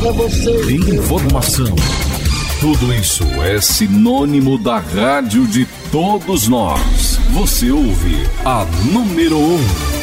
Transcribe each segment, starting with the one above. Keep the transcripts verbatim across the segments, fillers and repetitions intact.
pra você. Informação. Tudo isso é sinônimo da rádio de todos nós. Você ouve a número um.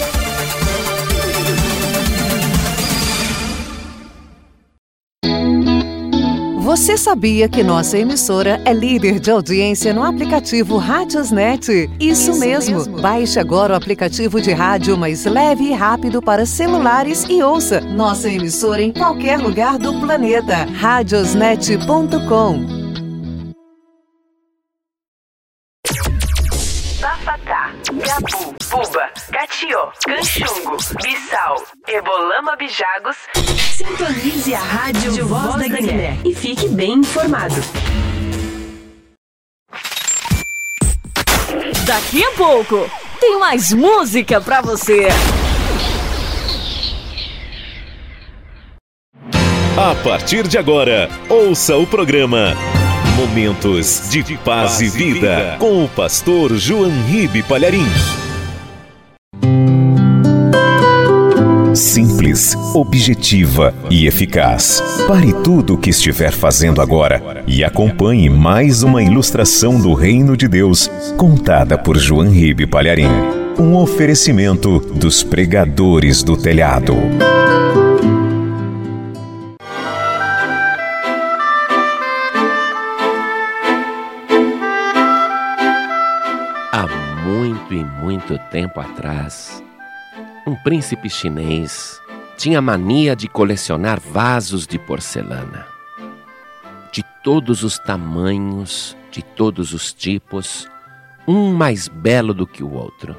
Você sabia que nossa emissora é líder de audiência no aplicativo Radiosnet? Isso, Isso mesmo. mesmo. Baixe agora o aplicativo de rádio mais leve e rápido para celulares e ouça nossa emissora em qualquer lugar do planeta. radiosnet ponto com. Bafatá, Gabu, Buba, Catió, Canchungo, Bissau, Ebolama Bijagos. Sintonize a rádio de Voz da Guiné e fique bem informado. Daqui a pouco tem mais música pra você. A partir de agora, ouça o programa Momentos de Paz e Vida com o pastor João Ribe Palharim. Simples, objetiva e eficaz. Pare tudo o que estiver fazendo agora e acompanhe mais uma ilustração do Reino de Deus contada por João Ribe Palharim. Um oferecimento dos pregadores do telhado. Há muito e muito tempo atrás, um príncipe chinês tinha mania de colecionar vasos de porcelana. De todos os tamanhos, de todos os tipos, um mais belo do que o outro.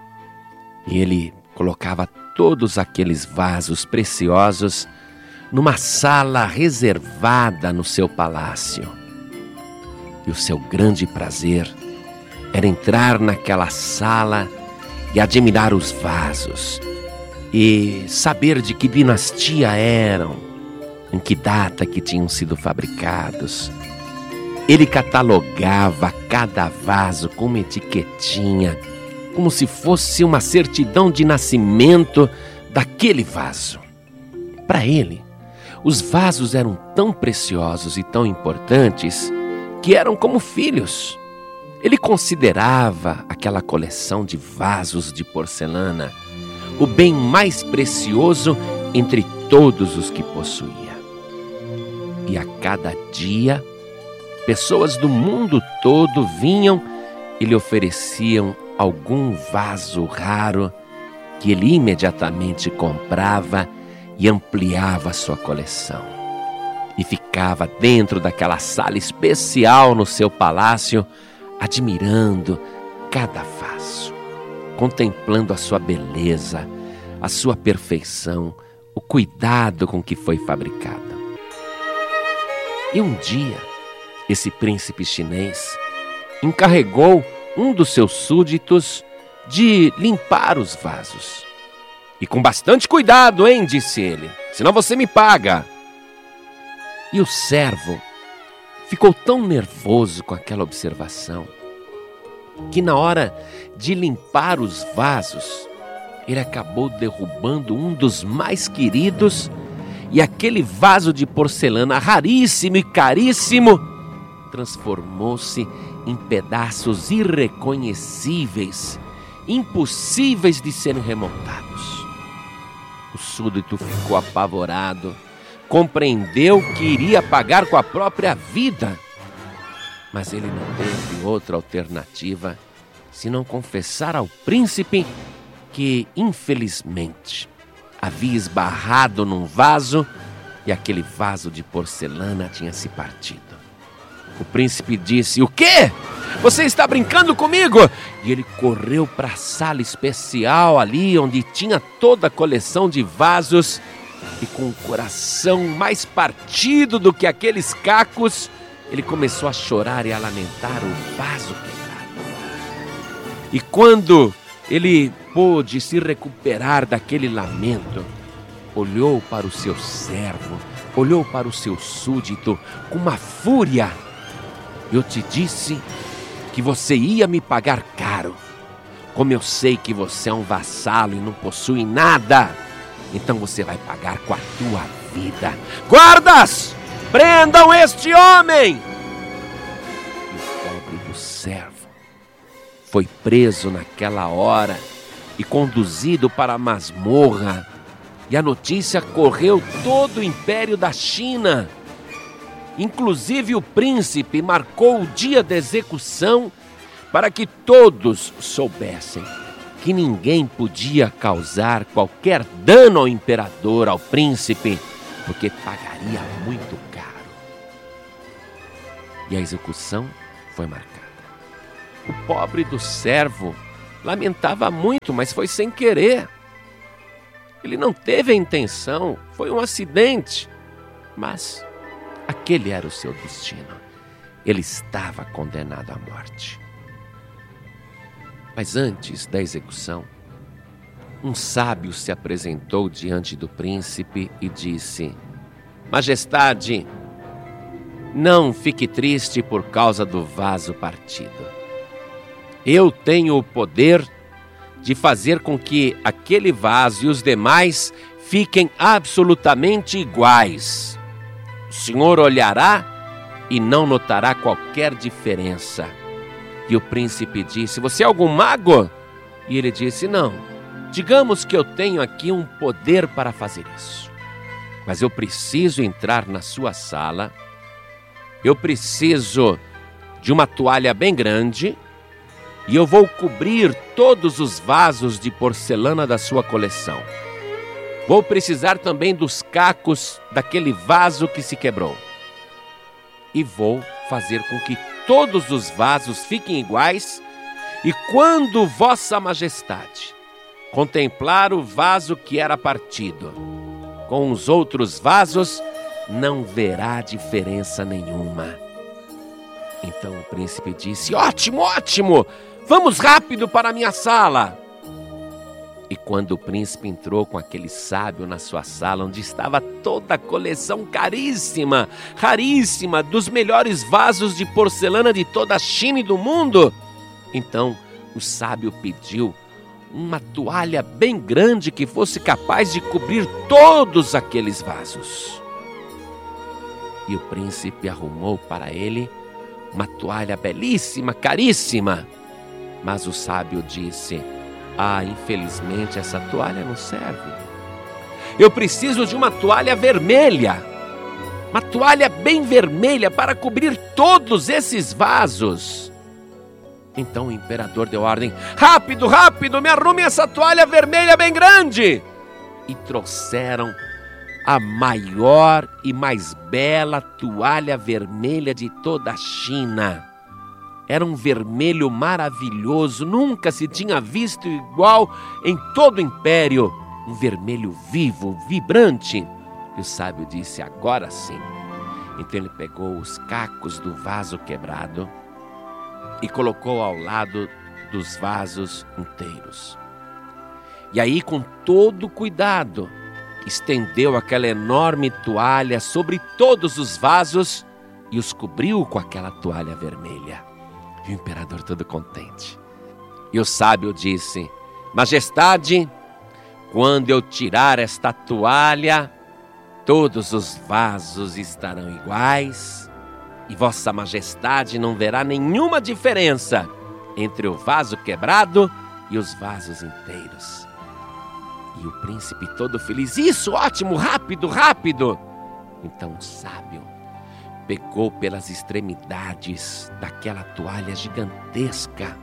E ele colocava todos aqueles vasos preciosos numa sala reservada no seu palácio. E o seu grande prazer era entrar naquela sala e admirar os vasos, e saber de que dinastia eram, em que data que tinham sido fabricados. Ele catalogava cada vaso com uma etiquetinha, como se fosse uma certidão de nascimento daquele vaso. Para ele, os vasos eram tão preciosos e tão importantes que eram como filhos. Ele considerava aquela coleção de vasos de porcelana o bem mais precioso entre todos os que possuía. E a cada dia, pessoas do mundo todo vinham e lhe ofereciam algum vaso raro que ele imediatamente comprava e ampliava sua coleção. E ficava dentro daquela sala especial no seu palácio, admirando cada vaso, contemplando a sua beleza, a sua perfeição, o cuidado com que foi fabricada. E um dia, esse príncipe chinês encarregou um dos seus súditos de limpar os vasos. E com bastante cuidado, hein, disse ele, senão você me paga. E o servo ficou tão nervoso com aquela observação que na hora de limpar os vasos, ele acabou derrubando um dos mais queridos, e aquele vaso de porcelana raríssimo e caríssimo transformou-se em pedaços irreconhecíveis, impossíveis de serem remontados. O súdito ficou apavorado, compreendeu que iria pagar com a própria vida, mas ele não teve outra alternativa senão confessar ao príncipe que, infelizmente, havia esbarrado num vaso e aquele vaso de porcelana tinha se partido. O príncipe disse: "O quê? Você está brincando comigo?" E ele correu para a sala especial ali onde tinha toda a coleção de vasos e, com o coração mais partido do que aqueles cacos, ele começou a chorar e a lamentar o vaso quebrado. E quando ele pôde se recuperar daquele lamento, olhou para o seu servo, olhou para o seu súdito com uma fúria. "Eu te disse que você ia me pagar caro. Como eu sei que você é um vassalo e não possui nada, então você vai pagar com a tua vida. Guardas, prendam este homem! E o pobre do servo foi preso naquela hora e conduzido para a masmorra. E a notícia correu todo o império da China. Inclusive o príncipe marcou o dia da execução para que todos soubessem que ninguém podia causar qualquer dano ao imperador, ao príncipe, porque pagaria muito caro. E a execução foi marcada. O pobre do servo lamentava muito, mas foi sem querer. Ele não teve a intenção, foi um acidente, mas aquele era o seu destino. Ele estava condenado à morte. Mas antes da execução, um sábio se apresentou diante do príncipe e disse: Majestade, não fique triste por causa do vaso partido. Eu tenho o poder de fazer com que aquele vaso e os demais fiquem absolutamente iguais. O senhor olhará e não notará qualquer diferença. E o príncipe disse: você é algum mago? E ele disse: não, digamos que eu tenho aqui um poder para fazer isso. Mas eu preciso entrar na sua sala, eu preciso de uma toalha bem grande, e eu vou cobrir todos os vasos de porcelana da sua coleção. Vou precisar também dos cacos daquele vaso que se quebrou. E vou fazer com que todos os vasos fiquem iguais, e quando Vossa Majestade contemplar o vaso que era partido com os outros vasos, não verá diferença nenhuma. Então o príncipe disse: ótimo, ótimo! Vamos rápido para a minha sala! E quando o príncipe entrou com aquele sábio na sua sala, onde estava toda a coleção caríssima, raríssima, dos melhores vasos de porcelana de toda a China e do mundo, então o sábio pediu uma toalha bem grande que fosse capaz de cobrir todos aqueles vasos. E o príncipe arrumou para ele uma toalha belíssima, caríssima. Mas o sábio disse: ah, infelizmente essa toalha não serve. Eu preciso de uma toalha vermelha, uma toalha bem vermelha para cobrir todos esses vasos. Então o imperador deu ordem: rápido, rápido, me arrume essa toalha vermelha bem grande. E trouxeram a maior e mais bela toalha vermelha de toda a China. Era um vermelho maravilhoso, nunca se tinha visto igual em todo o império. Um vermelho vivo, vibrante. E o sábio disse: agora sim. Então ele pegou os cacos do vaso quebrado e colocou ao lado dos vasos inteiros. E aí, com todo cuidado, estendeu aquela enorme toalha sobre todos os vasos e os cobriu com aquela toalha vermelha. E o imperador todo contente. E o sábio disse: Majestade, quando eu tirar esta toalha, todos os vasos estarão iguais, e Vossa Majestade não verá nenhuma diferença entre o vaso quebrado e os vasos inteiros. E o príncipe todo feliz: isso, ótimo, rápido, rápido. Então o sábio pegou pelas extremidades daquela toalha gigantesca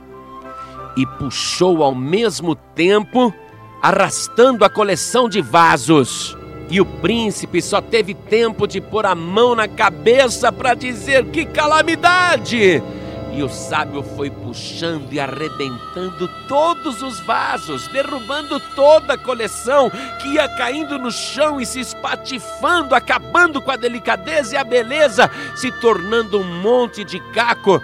e puxou ao mesmo tempo, arrastando a coleção de vasos. E o príncipe só teve tempo de pôr a mão na cabeça para dizer: que calamidade! E o sábio foi puxando e arrebentando todos os vasos, derrubando toda a coleção, que ia caindo no chão e se espatifando, acabando com a delicadeza e a beleza, se tornando um monte de caco.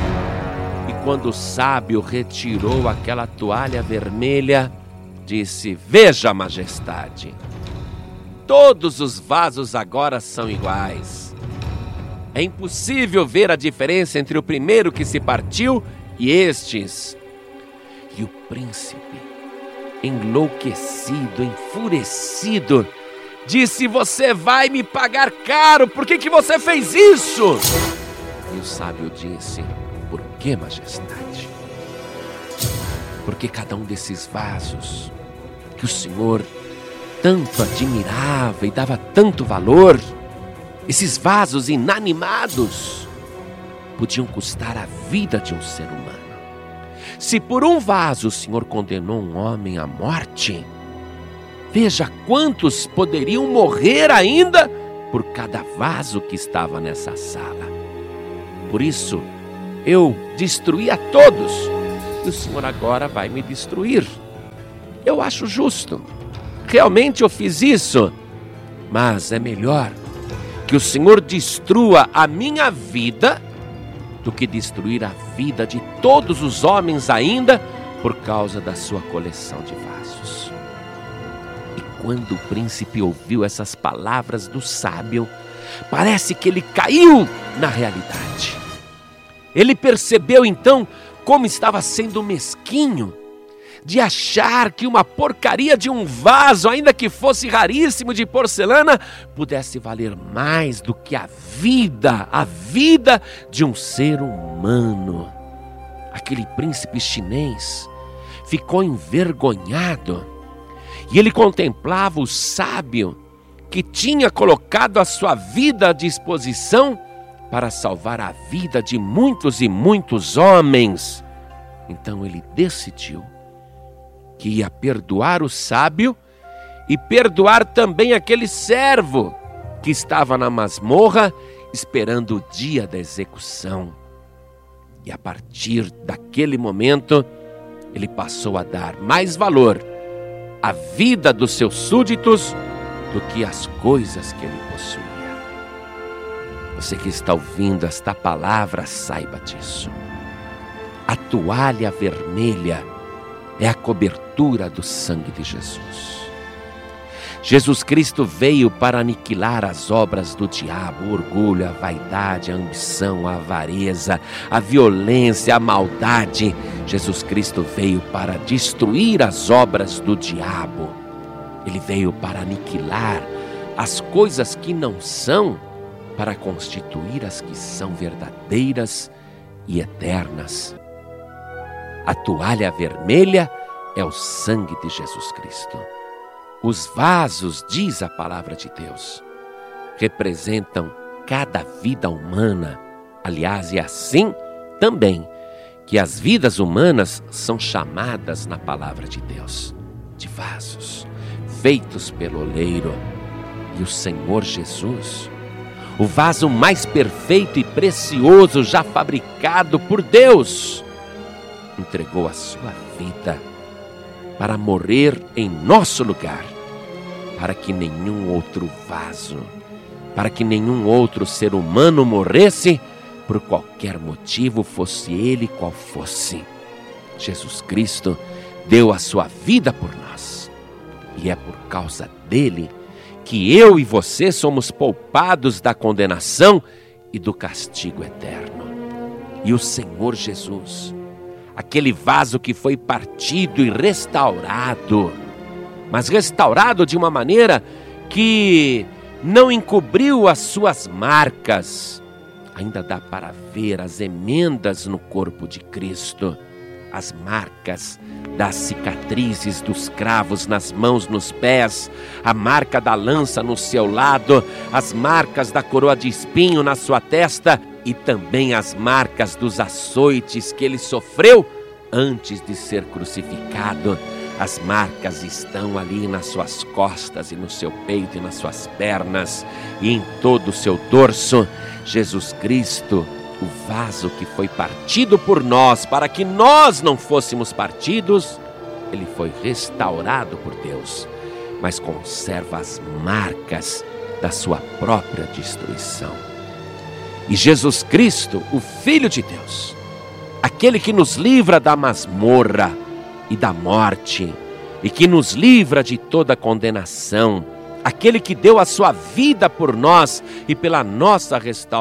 E quando o sábio retirou aquela toalha vermelha, disse: veja, Majestade, todos os vasos agora são iguais. É impossível ver a diferença entre o primeiro que se partiu e estes. E o príncipe enlouquecido, enfurecido, disse: você vai me pagar caro, por que que você fez isso? E o sábio disse: por que, majestade? Porque cada um desses vasos que o Senhor tanto admirava e dava tanto valor, esses vasos inanimados, podiam custar a vida de um ser humano. Se por um vaso o Senhor condenou um homem à morte, veja quantos poderiam morrer ainda por cada vaso que estava nessa sala. Por isso, eu destruí a todos, e o Senhor agora vai me destruir. Eu acho justo. Realmente eu fiz isso, mas é melhor que o Senhor destrua a minha vida do que destruir a vida de todos os homens ainda por causa da sua coleção de vasos. E quando o príncipe ouviu essas palavras do sábio, parece que ele caiu na realidade. Ele percebeu então como estava sendo mesquinho de achar que uma porcaria de um vaso, ainda que fosse raríssimo de porcelana, pudesse valer mais do que a vida, a vida de um ser humano. Aquele príncipe chinês ficou envergonhado e ele contemplava o sábio que tinha colocado a sua vida à disposição para salvar a vida de muitos e muitos homens. Então ele decidiu que ia perdoar o sábio e perdoar também aquele servo que estava na masmorra esperando o dia da execução. E a partir daquele momento, ele passou a dar mais valor à vida dos seus súditos do que às coisas que ele possuía. Você que está ouvindo esta palavra, saiba disso. A toalha vermelha é a cobertura do sangue de Jesus. Jesus Cristo veio para aniquilar as obras do diabo, o orgulho, a vaidade, a ambição, a avareza, a violência, a maldade. Jesus Cristo veio para destruir as obras do diabo. Ele veio para aniquilar as coisas que não são, para constituir as que são verdadeiras e eternas. A toalha vermelha é o sangue de Jesus Cristo. Os vasos, diz a palavra de Deus, representam cada vida humana. Aliás, é assim também que as vidas humanas são chamadas na palavra de Deus, de vasos, feitos pelo oleiro. E o Senhor Jesus, o vaso mais perfeito e precioso já fabricado por Deus, entregou a sua vida para morrer em nosso lugar, para que nenhum outro vaso, para que nenhum outro ser humano morresse por qualquer motivo, fosse ele qual fosse. Jesus Cristo deu a sua vida por nós, e é por causa dele que eu e você somos poupados da condenação e do castigo eterno. E o Senhor Jesus, aquele vaso que foi partido e restaurado, mas restaurado de uma maneira que não encobriu as suas marcas. Ainda dá para ver as emendas no corpo de Cristo, as marcas das cicatrizes dos cravos nas mãos, nos pés, a marca da lança no seu lado, as marcas da coroa de espinho na sua testa e também as marcas dos açoites que ele sofreu antes de ser crucificado. As marcas estão ali nas suas costas e no seu peito e nas suas pernas e em todo o seu dorso. Jesus Cristo, o vaso que foi partido por nós para que nós não fôssemos partidos, ele foi restaurado por Deus, mas conserva as marcas da sua própria destruição. E Jesus Cristo, o Filho de Deus, aquele que nos livra da masmorra e da morte, e que nos livra de toda condenação, aquele que deu a sua vida por nós e pela nossa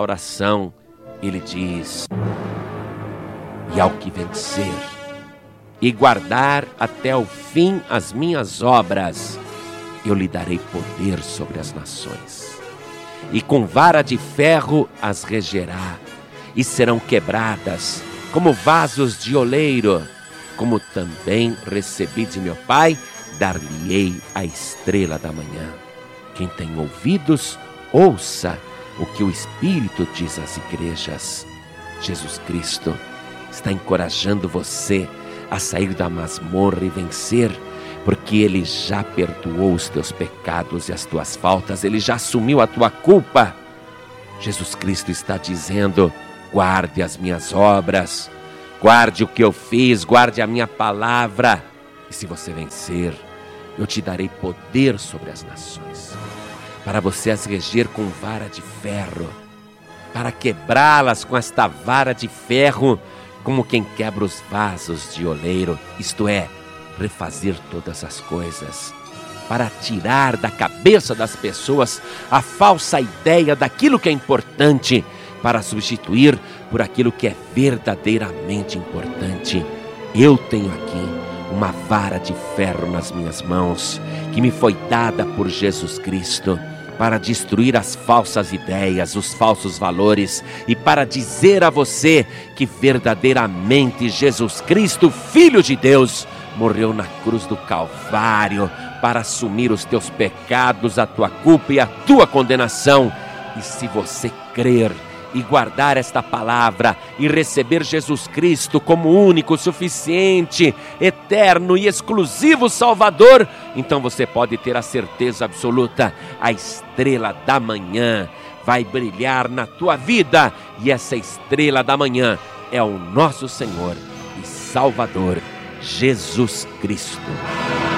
restauração, ele diz: e ao que vencer, e guardar até o fim as minhas obras, eu lhe darei poder sobre as nações. E com vara de ferro as regerá, e serão quebradas como vasos de oleiro. Como também recebi de meu Pai, dar-lhe-ei a estrela da manhã. Quem tem ouvidos, ouça o que o Espírito diz às igrejas. Jesus Cristo está encorajando você a sair da masmorra e vencer, porque Ele já perdoou os teus pecados e as tuas faltas, Ele já assumiu a tua culpa. Jesus Cristo está dizendo: guarde as minhas obras, guarde o que eu fiz, guarde a minha palavra, e se você vencer, eu te darei poder sobre as nações, para você as reger com vara de ferro, para quebrá-las com esta vara de ferro, como quem quebra os vasos de oleiro, isto é, refazer todas as coisas, para tirar da cabeça das pessoas a falsa ideia daquilo que é importante, para substituir por aquilo que é verdadeiramente importante. Eu tenho aqui uma vara de ferro nas minhas mãos, que me foi dada por Jesus Cristo, para destruir as falsas ideias, os falsos valores, e para dizer a você que verdadeiramente Jesus Cristo, Filho de Deus, morreu na cruz do Calvário para assumir os teus pecados, a tua culpa e a tua condenação. E se você crer e guardar esta palavra e receber Jesus Cristo como único, suficiente, eterno e exclusivo Salvador, então você pode ter a certeza absoluta: a estrela da manhã vai brilhar na tua vida, e essa estrela da manhã é o nosso Senhor e Salvador, Jesus Cristo.